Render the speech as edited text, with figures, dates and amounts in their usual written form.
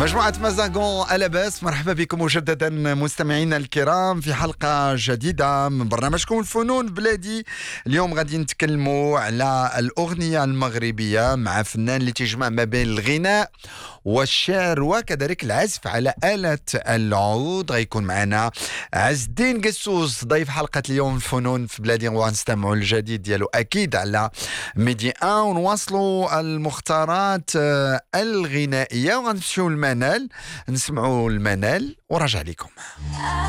مجموعة مازاغون ألاباس، مرحبا بكم مجددا مستمعينا الكرام في حلقة جديدة من برنامجكم الفنون بلادي. اليوم غادي نتكلموا على الأغنية المغربية مع فنان اللي تجمع ما بين الغناء والشعر وكذلك العزف على آلة العود. غيكون معنا عز الدين قسوس ضيف حلقة اليوم الفنون في بلادي، ونستمعوا الجديد ديالو أكيد على ميدي 1 ونواصلوا المختارات الغنائية وغنمشيو المنال، نسمعوا المنال ورجع لكم.